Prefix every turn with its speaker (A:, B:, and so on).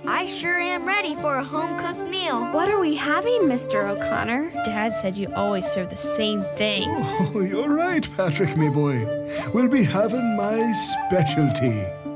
A: I sure am ready for a home-cooked meal.
B: What are we having, Mr. O'Connor?
C: Dad said you always serve the same thing.
D: Oh, you're right, Patrick, me boy. We'll be having my specialty.